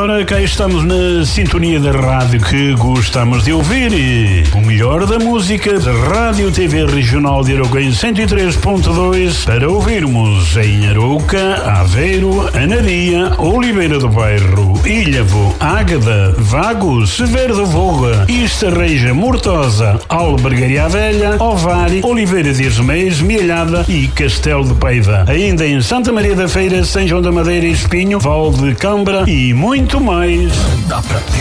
Ora, cá estamos na sintonia da rádio que gostamos de ouvir. O melhor da música da Rádio TV Regional de Arouca em 103.2 para ouvirmos em Arouca, Aveiro, Anadia, Oliveira do Bairro, Ilhavo, Águeda, Vagos, Severo do Voga, Estarreja, Mortosa, Albergaria Velha, Ovar, Oliveira de Esmeios, Mielhada e Castelo de Paiva. Ainda em Santa Maria da Feira, São João da Madeira e Espinho, Val de Câmara e muito mais. Dá pra ter